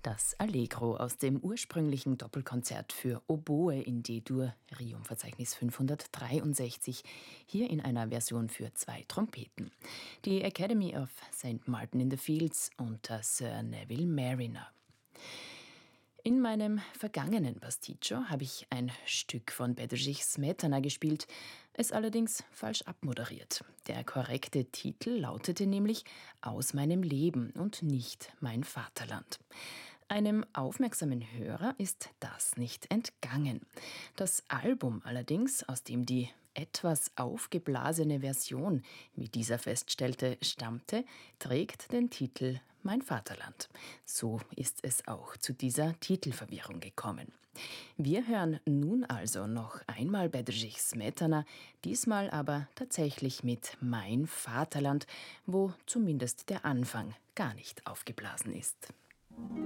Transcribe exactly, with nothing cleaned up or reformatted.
Das Allegro aus dem ursprünglichen Doppelkonzert für Oboe in D-Dur, Rium-Verzeichnis fünfhundertdreiundsechzig, hier in einer Version für zwei Trompeten. Die Academy of Saint Martin in the Fields unter Sir Neville Marriner. In meinem vergangenen Pasticcio habe ich ein Stück von Bedřich Smetana gespielt, es allerdings falsch abmoderiert. Der korrekte Titel lautete nämlich »Aus meinem Leben« und nicht »Mein Vaterland«. Einem aufmerksamen Hörer ist das nicht entgangen. Das Album allerdings, aus dem die etwas aufgeblasene Version, wie dieser feststellte, stammte, trägt den Titel »Mein Vaterland«. So ist es auch zu dieser Titelverwirrung gekommen. Wir hören nun also noch einmal Bedřich Smetana, diesmal aber tatsächlich mit »Mein Vaterland«, wo zumindest der Anfang gar nicht aufgeblasen ist.